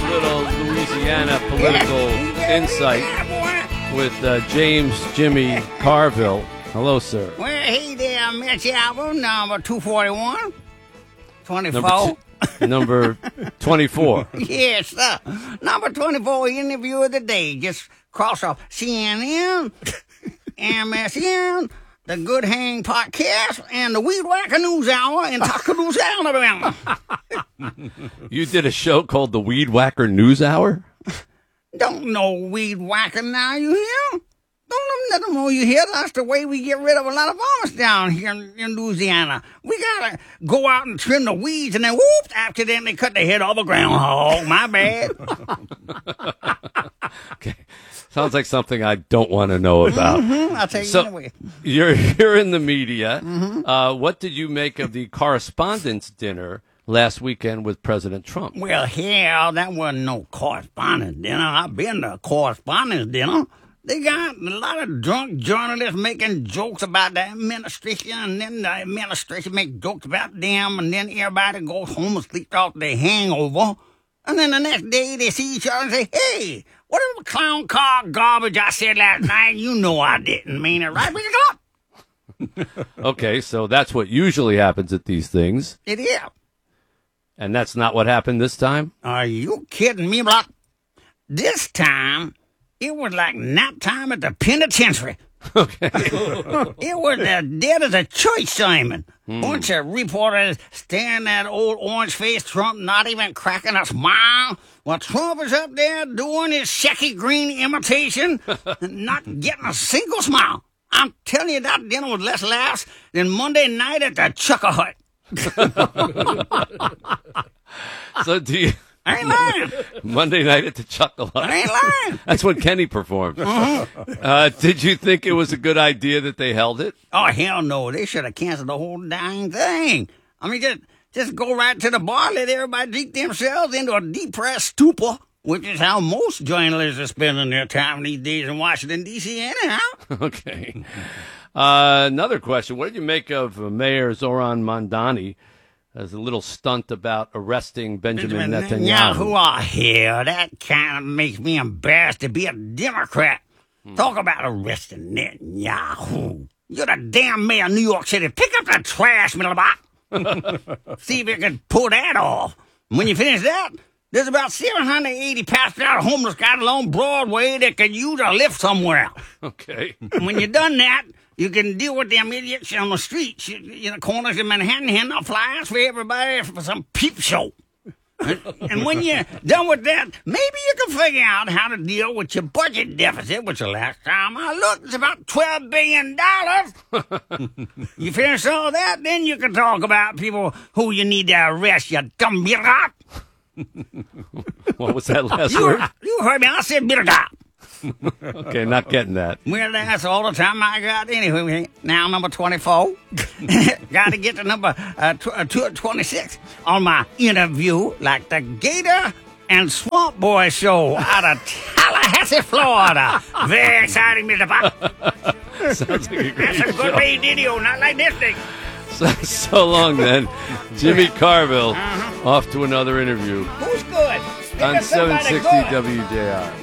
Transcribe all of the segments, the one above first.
little Louisiana political insight with James Jimmy Carville. Hello, sir. Well, hey there, Mitch album number 241. 24. Number 24. Yes, sir. Number 24 interview of the day. Just cross off CNN, MSN, the Good Hang Podcast, and the Weed Whacker News Hour in Tuscaloosa, Alabama. You did a show called the Weed Whacker News Hour? Don't know Weed Whacker now, you hear? Don't let them know you hear. That's the way we get rid of a lot of farmers down here in Louisiana. We gotta go out and trim the weeds, and then whoop, after then they cut the head off a groundhog. My bad. Okay. Sounds like something I don't want to know about. I'll tell you anyway. You're in the media. What did you make of the correspondence dinner last weekend with President Trump? Well, hell, that wasn't no correspondence dinner. I've been to a correspondence dinner. They got a lot of drunk journalists making jokes about the administration, and then the administration makes jokes about them, and then everybody goes home and sleeps off their hangover. And then the next day they see each other and say, hey, whatever clown car garbage I said last night, you know I didn't mean it, right? Pick it up. Okay, so that's what usually happens at these things. It is. And that's not what happened this time? Are you kidding me, Block? This time, it was like nap time at the penitentiary. Okay. It was the dead as a church sermon. Bunch of reporters staring at old orange-faced Trump, not even cracking a smile, while Trump is up there doing his Shecky Green imitation and not getting a single smile. I'm telling you, that dinner was less laughs than Monday night at the Chucker Hut. So do you... I ain't lying. Monday night at the Chuckle Hut. I ain't lying. That's when Kenny performed. Did you think it was a good idea that they held it? Oh, hell no. They should have canceled the whole dang thing. I mean, just go right to the bar, let everybody drink themselves into a depressed stupor, which is how most journalists are spending their time these days in Washington, D.C. anyhow. Okay. Another question. What did you make of Mayor Zoran Mondani as a little stunt about arresting Benjamin Netanyahu? Oh, hell, that kind of makes me embarrassed to be a Democrat. Talk about arresting Netanyahu. You're the damn mayor of New York City. Pick up the trash, Middlebach. See if you can pull that off. When you finish that, there's about 780 passed out homeless guys along Broadway that could use a lift somewhere. Okay. When you're done that, you can deal with them idiots on the streets, in the corners of Manhattan, handing out flyers for everybody for some peep show. And when you're done with that, maybe you can figure out how to deal with your budget deficit, which the last time I looked is about $12 billion. You finish all that, then you can talk about people who you need to arrest, you dumb birot. What was that last word? You heard me, I said birot. Okay, not getting that. Well, that's all the time I got anyway. Now number 24. Got to get to number 26 on my interview, like the Gator and Swamp Boy show out of Tallahassee, Florida. Very exciting, Mr. Pop. Sounds like a great That's a good made video, not like this thing. So long then. Jimmy Carville, off to another interview. Who's good? On 760 WJR.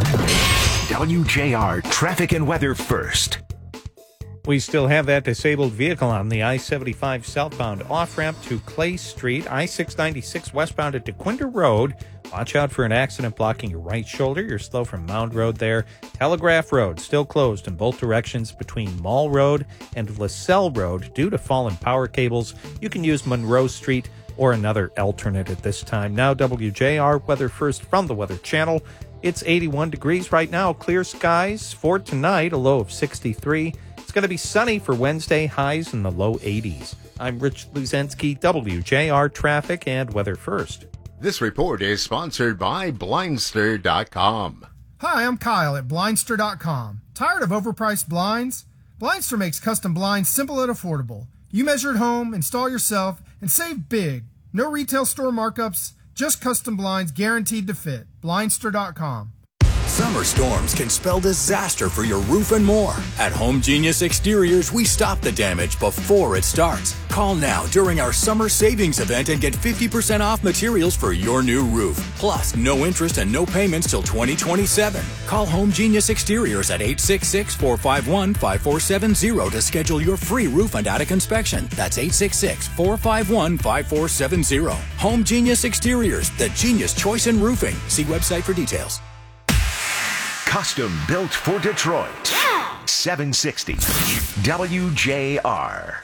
WJR Traffic and Weather First. We still have that disabled vehicle on the I-75 southbound off-ramp to Clay Street, I-696 westbound at DeQuinder Road. Watch out for an accident blocking your right shoulder. You're slow from Mound Road there. Telegraph Road still closed in both directions between Mall Road and LaSalle Road due to fallen power cables. You can use Monroe Street or another alternate at this time. Now WJR Weather First from the Weather Channel. It's 81 degrees right now. Clear skies for tonight, a low of 63. It's going to be sunny for Wednesday, highs in the low 80s. I'm Rich Luzensky, WJR Traffic and Weather First. This report is sponsored by Blindster.com. Hi, I'm Kyle at Blindster.com. Tired of overpriced blinds? Blindster makes custom blinds simple and affordable. You measure at home, install yourself, and save big. No retail store markups, just custom blinds guaranteed to fit. Blindster.com. Summer storms can spell disaster for your roof and more. At Home Genius Exteriors, we stop the damage before it starts. Call now during our summer savings event and get 50% off materials for your new roof. Plus, no interest and no payments till 2027. Call Home Genius Exteriors at 866-451-5470 to schedule your free roof and attic inspection. That's 866-451-5470. Home Genius Exteriors, the genius choice in roofing. See website for details. Custom built for Detroit. 760 WJR.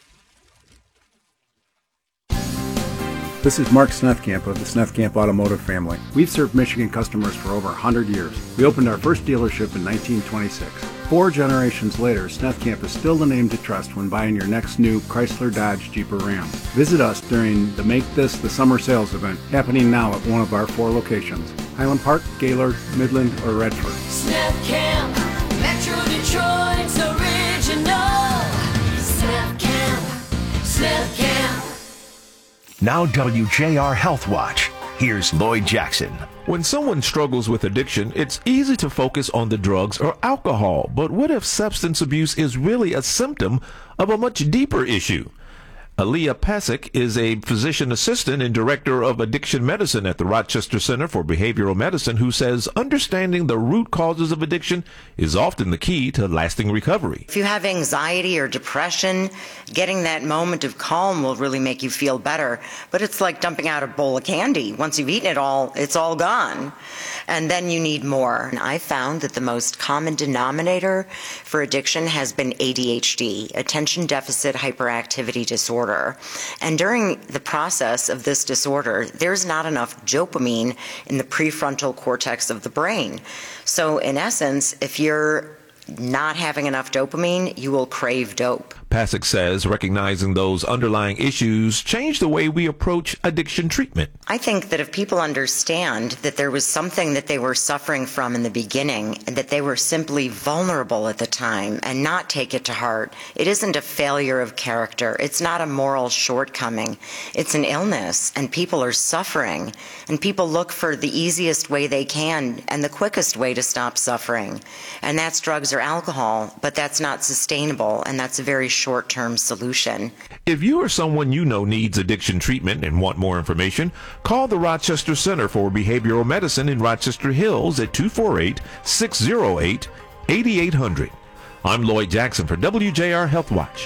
This is Mark Snethkamp of the Snethkamp Automotive family. We've served Michigan customers for over 100 years. We opened our first dealership in 1926. 4 generations later, Snethkamp is still the name to trust when buying your next new Chrysler, Dodge, Jeep, or Ram. Visit us during the Make This the Summer Sales event happening now at one of our 4 locations: Highland Park, Gaylord, Midland, or Redford. Snethkamp, Metro Detroit's original. Snethkamp. Now WJR Health Watch. Here's Lloyd Jackson. When someone struggles with addiction, it's easy to focus on the drugs or alcohol. But what if substance abuse is really a symptom of a much deeper issue? Aaliyah Pasek is a physician assistant and director of addiction medicine at the Rochester Center for Behavioral Medicine, who says understanding the root causes of addiction is often the key to lasting recovery. If you have anxiety or depression, getting that moment of calm will really make you feel better. But it's like dumping out a bowl of candy. Once you've eaten it all, it's all gone. And then you need more. And I found that the most common denominator for addiction has been ADHD, attention deficit hyperactivity disorder. And during the process of this disorder, there's not enough dopamine in the prefrontal cortex of the brain. So in essence, if you're not having enough dopamine, you will crave dope. Pasek says recognizing those underlying issues change the way we approach addiction treatment. I think that if people understand that there was something that they were suffering from in the beginning and that they were simply vulnerable at the time and not take it to heart, it isn't a failure of character. It's not a moral shortcoming. It's an illness, and people are suffering, and people look for the easiest way they can and the quickest way to stop suffering. And that's drugs or alcohol, but that's not sustainable, and that's a very short-term solution. If you or someone you know needs addiction treatment and want more information, call the Rochester Center for Behavioral Medicine in Rochester Hills at 248-608-8800. I'm Lloyd Jackson for WJR Health Watch.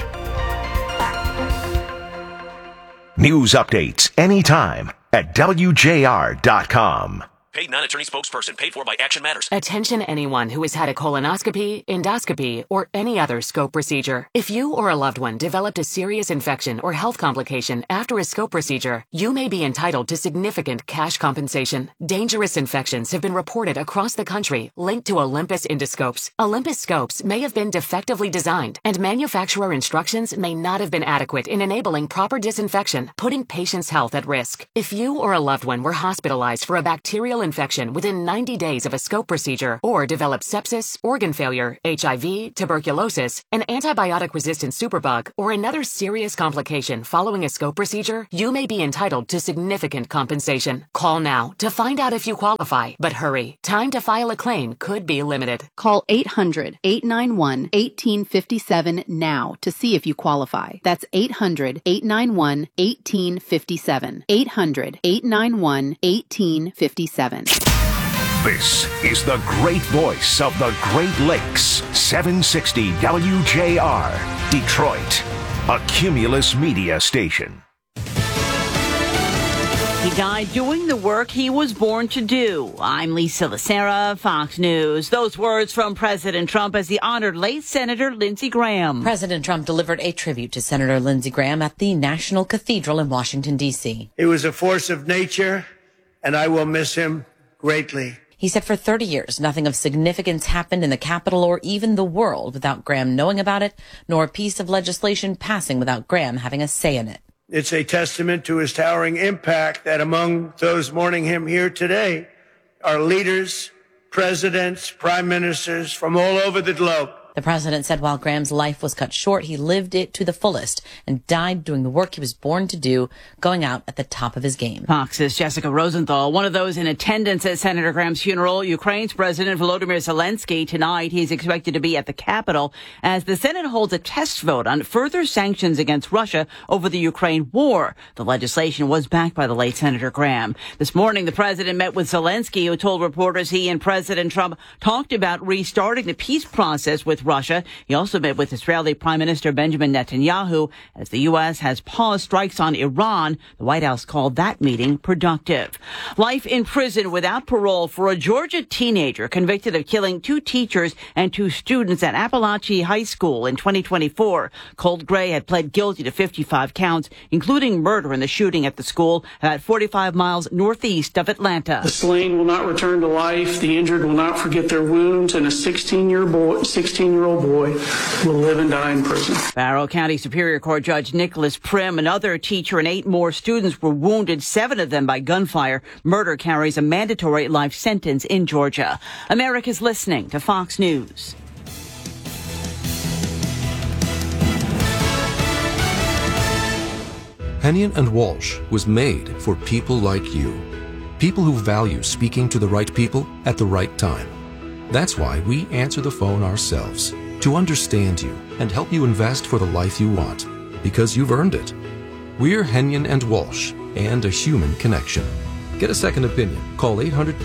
News updates anytime at WJR.com. Paid non-attorney spokesperson paid for by Action Matters. Attention anyone who has had a colonoscopy, endoscopy, or any other scope procedure. If you or a loved one developed a serious infection or health complication after a scope procedure, you may be entitled to significant cash compensation. Dangerous infections have been reported across the country linked to Olympus endoscopes. Olympus scopes may have been defectively designed, and manufacturer instructions may not have been adequate in enabling proper disinfection, putting patients' health at risk. If you or a loved one were hospitalized for a bacterial infection within 90 days of a scope procedure, or developed sepsis, organ failure, HIV, tuberculosis, an antibiotic-resistant superbug, or another serious complication following a scope procedure, you may be entitled to significant compensation. Call now to find out if you qualify, but hurry. Time to file a claim could be limited. Call 800-891-1857 now to see if you qualify. That's 800-891-1857. 800-891-1857. This is the great voice of the Great Lakes. 760 WJR, Detroit, a Cumulus Media station. He died doing the work he was born to do. I'm Lisa Lacera, Fox News. Those words from President Trump as he honored late Senator Lindsey Graham. President Trump delivered a tribute to Senator Lindsey Graham at the National Cathedral in Washington, D.C. He was a force of nature, and I will miss him greatly. He said for 30 years, nothing of significance happened in the Capitol or even the world without Graham knowing about it, nor a piece of legislation passing without Graham having a say in it. It's a testament to his towering impact that among those mourning him here today are leaders, presidents, prime ministers from all over the globe. The president said while Graham's life was cut short, he lived it to the fullest and died doing the work he was born to do, going out at the top of his game. Fox's Jessica Rosenthal, one of those in attendance at Senator Graham's funeral. Ukraine's President Volodymyr Zelensky. Tonight, he's expected to be at the Capitol as the Senate holds a test vote on further sanctions against Russia over the Ukraine war. The legislation was backed by the late Senator Graham. This morning, the president met with Zelensky, who told reporters he and President Trump talked about restarting the peace process with Russia. He also met with Israeli Prime Minister Benjamin Netanyahu as the U.S. has paused strikes on Iran. The White House called that meeting productive. Life in prison without parole for a Georgia teenager convicted of killing 2 teachers and 2 students at Appalachia High School in 2024. Colt Gray had pled guilty to 55 counts, including murder in the shooting at the school about 45 miles northeast of Atlanta. The slain will not return to life. The injured will not forget their wounds, and a 16-year-old boy will live and die in prison. Barrow County Superior Court Judge Nicholas Prim, another teacher, and 8 more students were wounded, 7 of them by gunfire. Murder carries a mandatory life sentence in Georgia. America's listening to Fox News. Hennion and Walsh was made for people like you. People who value speaking to the right people at the right time. That's why we answer the phone ourselves, to understand you and help you invest for the life you want, because you've earned it. We're Hennion and Walsh, and a human connection. Get a second opinion. Call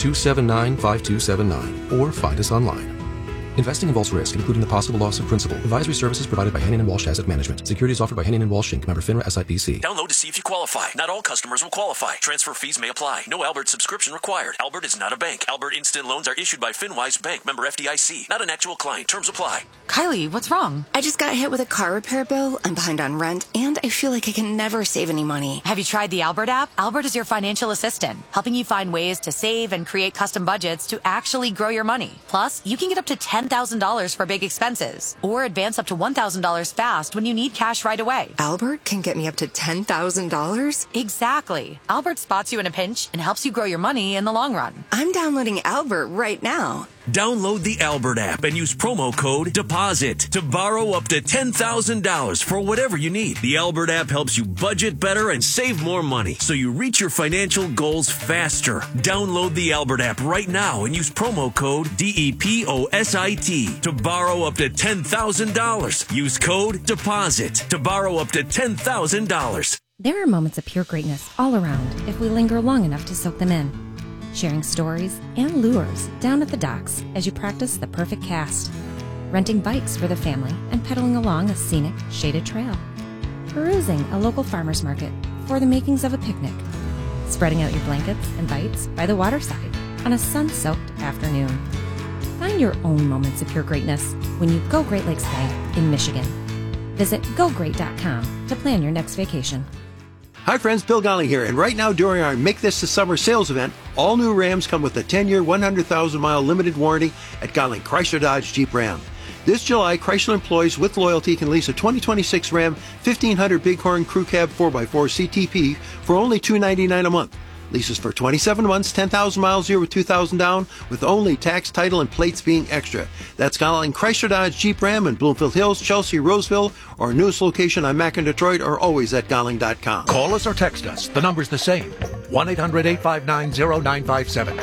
800-279-5279 or find us online. Investing involves risk, including the possible loss of principal. Advisory services provided by Hennion & Walsh Asset Management. Securities offered by Hennion & Walsh Inc. Member FINRA SIPC. Download to see if you qualify. Not all customers will qualify. Transfer fees may apply. No Albert subscription required. Albert is not a bank. Albert Instant Loans are issued by FinWise Bank. Member FDIC. Not an actual client. Terms apply. Kylie, what's wrong? I just got hit with a car repair bill. I'm behind on rent, and I feel like I can never save any money. Have you tried the Albert app? Albert is your financial assistant, helping you find ways to save and create custom budgets to actually grow your money. Plus, you can get up to $10,000 for big expenses, or advance up to $1,000 fast when you need cash right away. Albert can get me up to $10,000? Exactly. Albert spots you in a pinch and helps you grow your money in the long run. I'm downloading Albert right now. Download the Albert app and use promo code DEPOSIT to borrow up to $10,000 for whatever you need. The Albert app helps you budget better and save more money so you reach your financial goals faster. Download the Albert app right now and use promo code DEPOSIT to borrow up to $10,000. Use code DEPOSIT to borrow up to $10,000. There are moments of pure greatness all around if we linger long enough to soak them in. Sharing stories and lures down at the docks as you practice the perfect cast. Renting bikes for the family and pedaling along a scenic, shaded trail. Perusing a local farmer's market for the makings of a picnic. Spreading out your blankets and bites by the waterside on a sun-soaked afternoon. Find your own moments of pure greatness when you go Great Lakes Bay in Michigan. Visit GoGreat.com to plan your next vacation. Hi friends, Bill Golling here, and right now during our Make This the Summer sales event, all new Rams come with a 10-year, 100,000-mile limited warranty at Golling Chrysler Dodge Jeep Ram. This July, Chrysler employees with loyalty can lease a 2026 Ram 1500 Bighorn Crew Cab 4x4 CTP for only $299 a month. Leases for 27 months, 10,000 miles a year with $2,000 down, with only tax, title, and plates being extra. That's Golling Chrysler Dodge Jeep Ram in Bloomfield Hills, Chelsea, Roseville, or our newest location on Mac in Detroit, or always at Golling.com. Call us or text us. The number's the same. 1-800-859-0957.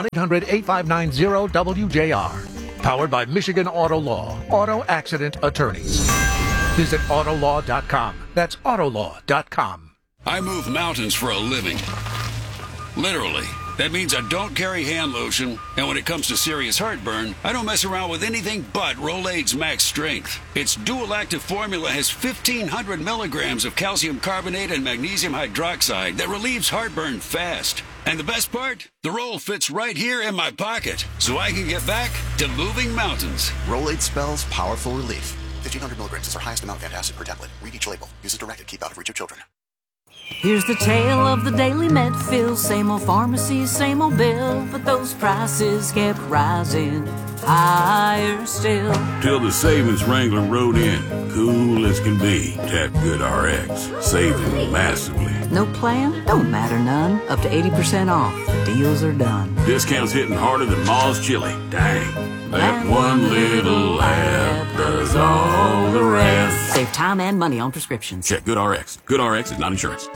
1-800-859-0WJR. Powered by Michigan Auto Law. Auto Accident Attorneys. Visit Autolaw.com. That's Autolaw.com. I move mountains for a living. Literally. That means I don't carry hand lotion, and when it comes to serious heartburn, I don't mess around with anything but Rolaids Max Strength. Its dual-active formula has 1,500 milligrams of calcium carbonate and magnesium hydroxide that relieves heartburn fast. And the best part? The roll fits right here in my pocket, so I can get back to moving mountains. Rolaids spells powerful relief. 1,500 milligrams is our highest amount of antacid per tablet. Read each label. Use as directed. Keep out of reach of children. Here's the tale of the daily med fill. Same old pharmacy, same old bill, but those prices kept rising higher still. Till the savings wrangler rode in, cool as can be. Tap Good RX, saving massively. No plan? Don't matter none. Up to 80% off. Deals are done. Discounts hitting harder than Ma's chili. Dang. That one little app does all the rest. Save time and money on prescriptions. Check GoodRx. GoodRx is not insurance.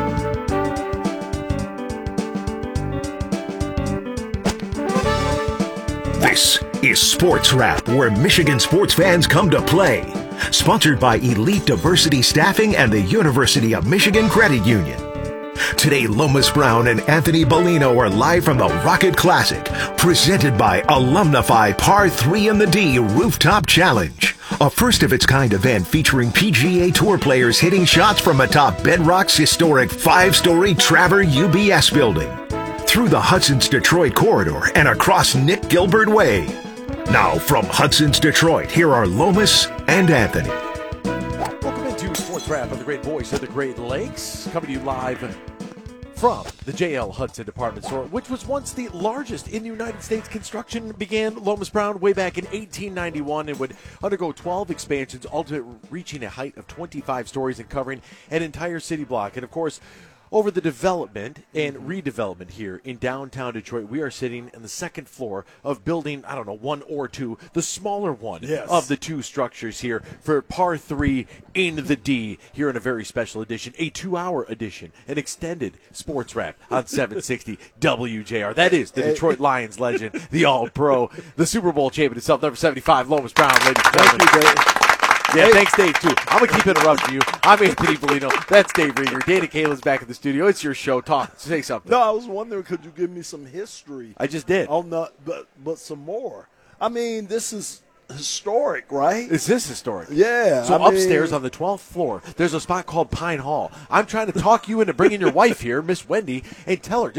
This is Sports Wrap, where Michigan sports fans come to play. Sponsored by Elite Diversity Staffing and the University of Michigan Credit Union. Today, Lomas Brown and Anthony Bellino are live from the Rocket Classic, presented by Alumnify Par 3 in the D Rooftop Challenge. A first-of-its-kind event featuring PGA Tour players hitting shots from atop Bedrock's historic 5-story Traver UBS building, through the Hudson's Detroit corridor and across Nick Gilbert Way. Now, from Hudson's Detroit, here are Lomas and Anthony. Welcome into Sports Wrap of the Great Voice of the Great Lakes, coming to you live from the JL Hudson Department Store, which was once the largest in the United States. Construction began Lomas Brown way back in 1891 and would undergo 12 expansions, ultimately reaching a height of 25 stories and covering an entire city block. And, of course, over the development and redevelopment here in downtown Detroit, we are sitting in the second floor of building, I don't know, 1 or 2, the smaller one of the two structures here for Par 3 in the D, here in a very special edition, a 2-hour edition, an extended sports wrap on 760 WJR. That is the Detroit Lions legend, the All-Pro, the Super Bowl champion himself, number 75, Lomas Brown, ladies and gentlemen. Thank you, Dave. Yeah, thanks, Dave, too. I'm going to keep interrupting you. I'm Anthony Bellino. That's Dave Rieger. Danny Kayla's back in the studio. It's your show. Talk. Say something. No, I was wondering, could you give me some history? I just did. On the, but some more. I mean, this is historic, right? Is this historic? Yeah. So upstairs on the 12th floor, there's a spot called Pine Hall. I'm trying to talk you into bringing your wife here, Miss Wendy, and tell her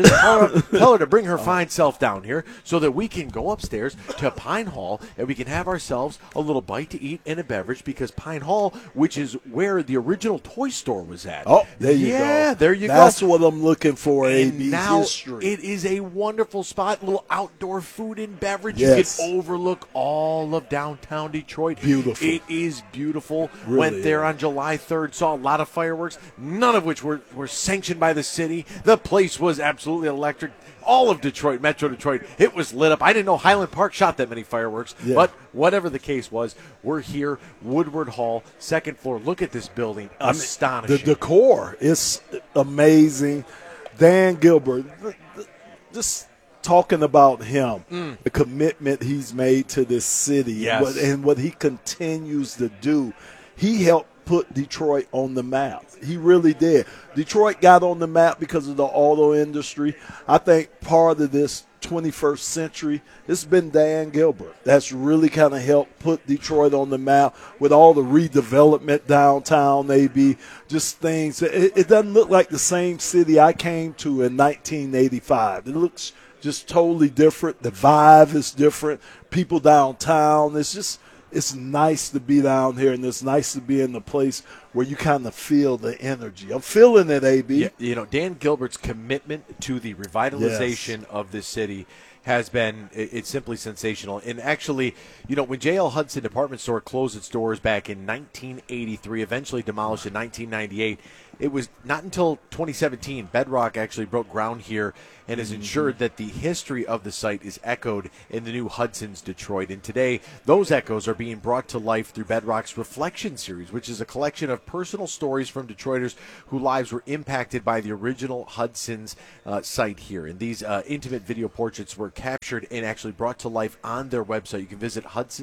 to bring her fine self down here so that we can go upstairs to Pine Hall and we can have ourselves a little bite to eat and a beverage, because Pine Hall, which is where the original toy store was at. Oh, there you go. Yeah, there you That's go. what I'm looking for, And AB's now history. it is a wonderful spot, little outdoor food and beverage. Yes. You can overlook all of downtown Detroit. Beautiful. It is beautiful. Really Went there on July 3rd, saw a lot of fireworks, none of which were sanctioned by the city. The place was absolutely electric. All of Detroit, Metro Detroit, it was lit up. I didn't know Highland Park shot that many fireworks, but whatever the case was, we're here, Woodward Hall, second floor. Look at this building. Astonishing. The decor is amazing. Dan Gilbert, just talking about him, the commitment he's made to this city, and what he continues to do. He helped put Detroit on the map. He really did. Detroit got on the map because of the auto industry. I think part of this 21st century, it's been Dan Gilbert. That's really kind of helped put Detroit on the map with all the redevelopment downtown, maybe just things. It doesn't look like the same city I came to in 1985. It looks just totally different. The vibe is different. People downtown, it's nice to be down here, and it's nice to be in the place where you kind of feel the energy. I'm feeling it, AB. Yeah, you know, Dan Gilbert's commitment to the revitalization of this city has been, it's simply sensational. And actually, you know, when JL Hudson Department Store closed its doors back in 1983, eventually demolished in 1998, it was not until 2017 Bedrock actually broke ground here and has ensured that the history of the site is echoed in the new Hudson's Detroit. And today, those echoes are being brought to life through Bedrock's Reflection Series, which is a collection of personal stories from Detroiters whose lives were impacted by the original Hudson's site here. And these intimate video portraits were captured and actually brought to life on their website. You can visit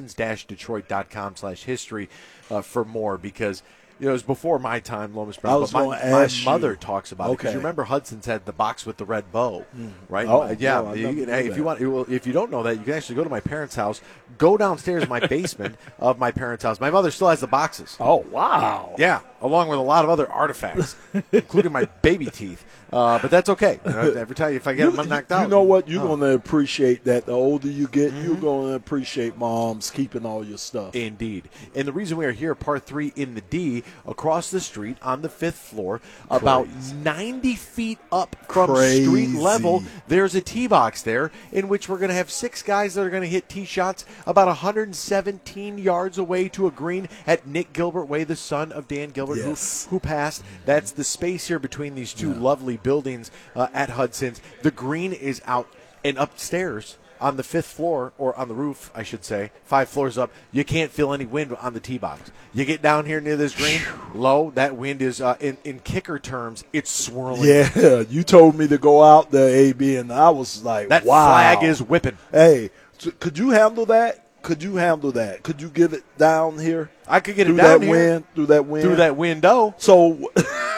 hudsons-detroit.com/history for more, because you know, it was before my time, Lomas Brown. My mother talks about it, because you remember Hudson's had the box with the red bow, right? Oh, yeah. no, If you don't know that, you can actually go to my parents' house, go downstairs in my basement of my parents' house. My mother still has the boxes. Oh, wow. Yeah, along with a lot of other artifacts, including my baby teeth. But that's okay. Every time if I get them knocked out. You know what? You're going to appreciate that. The older you get, you're going to appreciate moms keeping all your stuff. Indeed. And the reason we are here, Part 3 in the D, across the street on the 5th floor, about 90 feet up from street level, there's a tee box there in which we're going to have 6 guys that are going to hit tee shots about 117 yards away to a green at Nick Gilbert Way, the son of Dan Gilbert, who passed. That's the space here between these two lovely buildings at Hudson's. The green is out, and upstairs on the 5th floor, or on the roof, I should say, 5 floors up, you can't feel any wind on the tee box. You get down here near this green, low, that wind is, in kicker terms, it's swirling. Yeah, you told me to go out there, AB, and I was like, that wow. flag is whipping. Hey, could you handle that? Could you get it down here? I could get it down here. Through that wind? Through that window. So,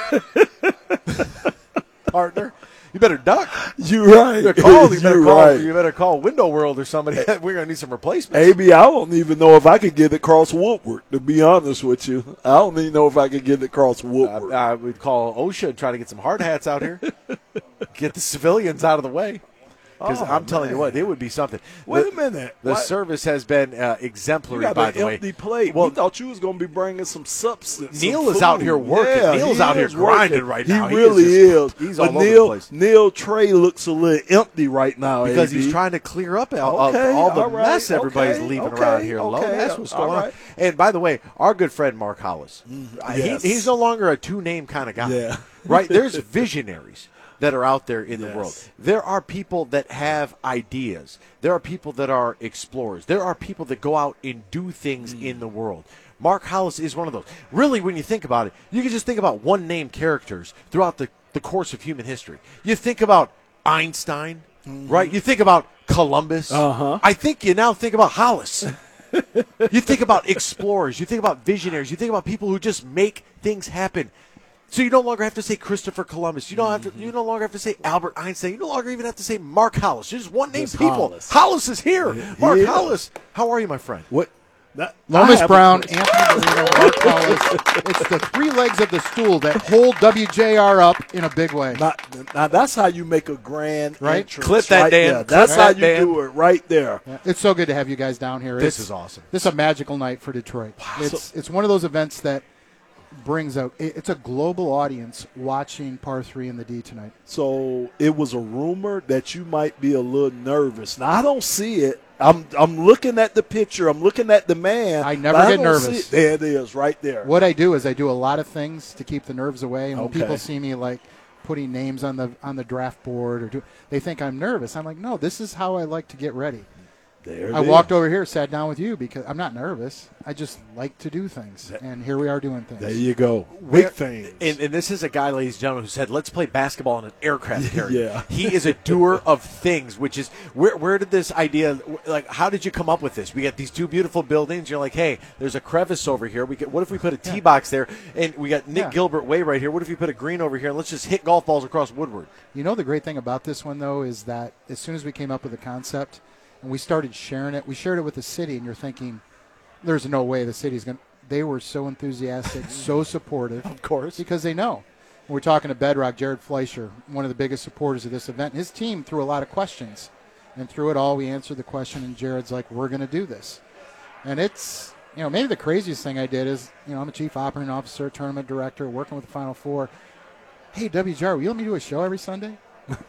partner, you better duck. You're right. You better call Window World or somebody. We're going to need some replacements. AB, I don't even know if I could get it across Woodward, to be honest with you. I don't even know if I could get it across Woodward. I would call OSHA and try to get some hard hats out here. Get the civilians out of the way. Because I'm telling you what, it would be something. Wait a minute. The service has been exemplary, by the way. Empty plate. Well, we thought you was going to be bringing some substance. Neil is out here working. Yeah, Neil's out here grinding right now. He really is. He's all over the place. Neil Trey looks a little empty right now. Because AB. He's trying to clear up all the mess everybody's leaving around here. That's what's going on. And by the way, our good friend Mark Hollis, he's no longer a two-name kind of guy. Yeah. Right? There's visionaries that are out there in the world. There are people that have ideas. There are people that are explorers. There are people that go out and do things in the world. Mark Hollis is one of those. Really, when you think about it, you can just think about one-name characters throughout the course of human history. You think about Einstein, right? You think about Columbus. I think you now think about Hollis. You think about explorers. You think about visionaries. You think about people who just make things happen. So you no longer have to say Christopher Columbus. You you no longer have to say Albert Einstein. You no longer even have to say Mark Hollis. You're just one-name people. Hollis is here. Mark Hollis. How are you, my friend? What? Lomas Brown, Anthony Marino, Mark Hollis. It's the three legs of the stool that hold WJR up in a big way. Now that's how you make a grand entrance. Clip that, right Dan. There. That's how you do it right there. Yeah. It's so good to have you guys down here. This is awesome. This is a magical night for Detroit. Wow. It's one of those events that brings out. It's a global audience watching par 3 in the D tonight. So it was a rumor that you might be a little nervous. Now I don't see it. I'm looking at the picture. I'm looking at the man. I never get nervous. There it is, right there. What I do is I do a lot of things to keep the nerves away. And when people see me like putting names on the draft board they think I'm nervous. I'm like, no, this is how I like to get ready. I walked over here, sat down with you because I'm not nervous. I just like to do things, and here we are doing things. There you go. Big things. And this is a guy, ladies and gentlemen, who said, let's play basketball in an aircraft carrier. Yeah. He is a doer of things, which is, where did this idea, like, how did you come up with this? We got these two beautiful buildings. You're like, hey, there's a crevice over here. What if we put a tee box there? And we got Nick Gilbert Way right here. What if you put a green over here? And let's just hit golf balls across Woodward. You know, the great thing about this one, though, is that as soon as we came up with the concept, and we started sharing it. We shared it with the city, and you're thinking, there's no way the city's going to. They were so enthusiastic, so supportive. Of course. Because they know. We're talking to Bedrock, Jared Fleischer, one of the biggest supporters of this event. His team threw a lot of questions. And through it all, we answered the question, and Jared's like, we're going to do this. And it's, maybe the craziest thing I did is, I'm a chief operating officer, tournament director, working with the Final Four. Hey, WJR, will you let me do a show every Sunday?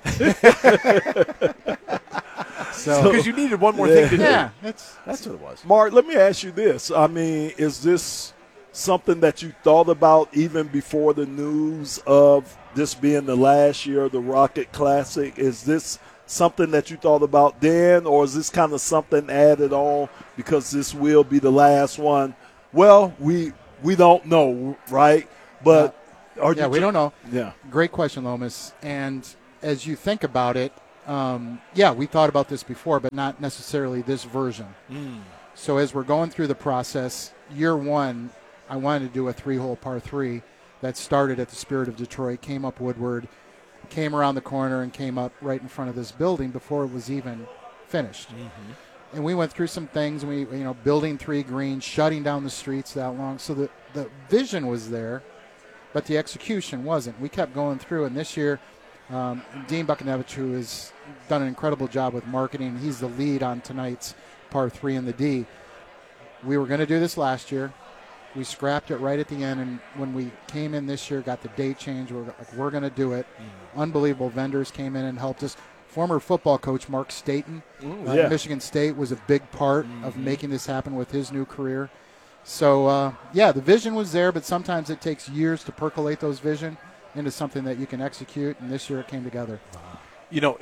Because you needed one more thing to do. Yeah, that's what it was. Mark, let me ask you this. I mean, is this something that you thought about even before the news of this being the last year of the Rocket Classic? Is this something that you thought about then, or is this kind of something added on because this will be the last one? Well, we don't know, right? But we don't know. Yeah. Great question, Lomas. And as you think about it, we thought about this before, but not necessarily this version. So as we're going through the process, year one, I wanted to do a 3-hole par 3 that started at the Spirit of Detroit, came up Woodward, came around the corner, and came up right in front of this building before it was even finished. And we went through some things. We, building 3 greens, shutting down the streets that long. So the vision was there, but the execution wasn't. We kept going through, and this year, Dean Buckinevich, who has done an incredible job with marketing, he's the lead on tonight's par 3 in the D. We were going to do this last year. We scrapped it right at the end, and when we came in this year, got the date changed, we're going to do it. Unbelievable vendors came in and helped us. Former football coach Mark Staten, Michigan State, was a big part of making this happen with his new career. So, the vision was there, but sometimes it takes years to percolate those vision into something that you can execute, and this year it came together. You know,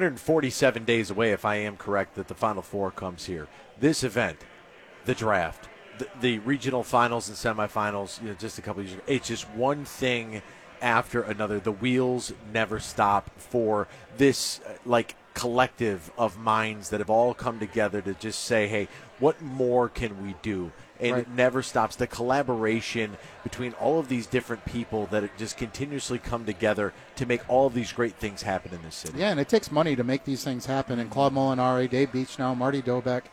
247 days away, if I am correct, that the Final Four comes here. This event, the draft, the regional finals and semifinals, just a couple of years ago, it's just one thing after another. The wheels never stop for this, collective of minds that have all come together to just say, hey, what more can we do? And It never stops. The collaboration between all of these different people that just continuously come together to make all of these great things happen in this city. Yeah, and it takes money to make these things happen. And Claude Molinari, Dave Beechnow, Marty Dobeck,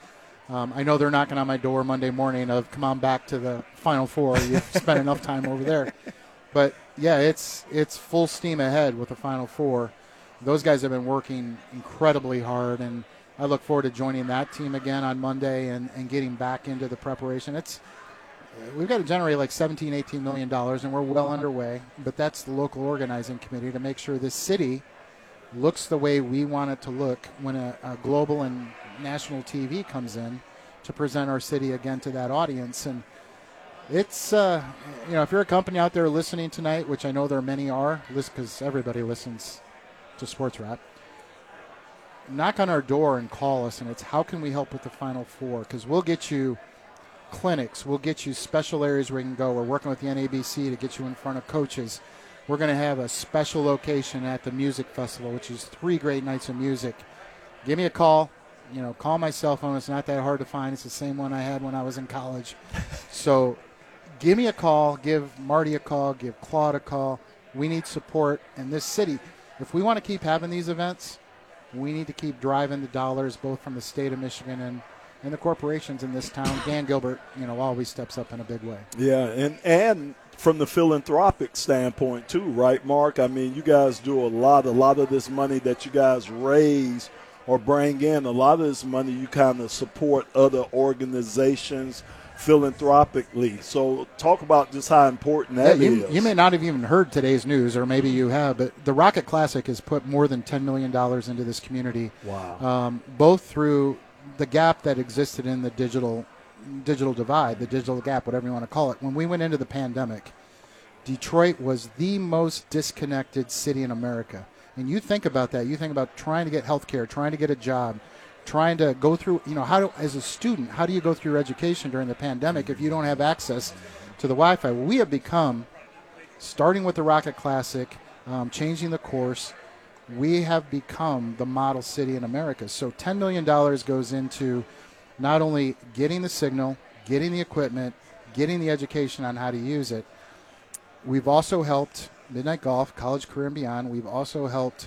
I know they're knocking on my door Monday morning of come on back to the Final Four. You've spent enough time over there. But, yeah, it's full steam ahead with the Final Four. Those guys have been working incredibly hard, and I look forward to joining that team again on Monday and getting back into the preparation. We've got to generate like $17, $18 million, and we're well underway. But that's the local organizing committee to make sure this city looks the way we want it to look when a global and national TV comes in to present our city again to that audience. And it's, if you're a company out there listening tonight, which I know there many are, because everybody listens to Sports Wrap, knock on our door and call us, and it's how can we help with the Final Four, because we'll get you clinics, we'll get you special areas where you can go. We're working with the NABC to get you in front of coaches. We're going to have a special location at the music festival, which is 3 great nights of music. Give me a call. Call my cell phone. It's not that hard to find. It's the same one I had when I was in college. So give me a call, give Marty a call, give Claude a call. We need support in this city. If we want to keep having these events, we need to keep driving the dollars both from the state of Michigan and the corporations in this town. Dan Gilbert, always steps up in a big way. Yeah, and from the philanthropic standpoint too, right, Mark? I mean, you guys do a lot of this money that you guys raise or bring in, a lot of this money you kind of support other organizations philanthropically. So talk about just how important that is. You may not have even heard today's news, or maybe you have, but the Rocket Classic has put more than $10 million into this community. Wow. Both through the gap that existed in the digital divide, the digital gap, whatever you want to call it. When we went into the pandemic, Detroit was the most disconnected city in America. And you think about that. You think about trying to get health care, trying to get a job, trying to go through, as a student, how do you go through your education during the pandemic if you don't have access to the Wi-Fi? We have become, starting with the Rocket Classic, changing the course, we have become the model city in America. So $10 million goes into not only getting the signal, getting the equipment, getting the education on how to use it. We've also helped Midnight Golf, College Career and Beyond. We've also helped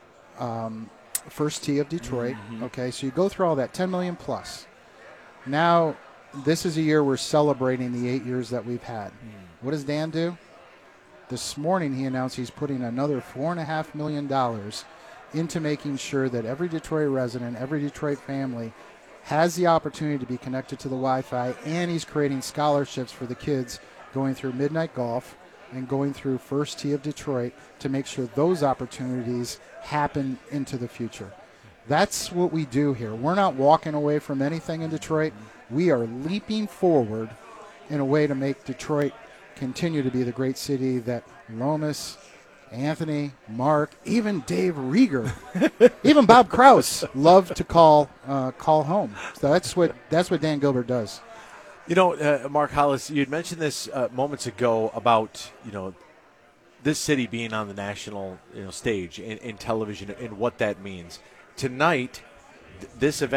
First Tee of Detroit. Mm-hmm. Okay, so you go through all that, $10 million plus. Now, this is a year we're celebrating the 8 years that we've had. What does Dan do? This morning he announced he's putting another $4.5 million into making sure that every Detroit resident, every Detroit family has the opportunity to be connected to the Wi-Fi, and he's creating scholarships for the kids going through Midnight Golf and going through First Tee of Detroit to make sure those opportunities happen into the future. That's what we do here. We're not walking away from anything in Detroit. We are leaping forward in a way to make Detroit continue to be the great city that Lomas, Anthony, Mark, even Dave Rieger, even Bob Kraus love to call home. So that's what Dan Gilbert does. Mark Hollis, you had mentioned this moments ago about this city being on the national stage in television and what that means. Tonight, this event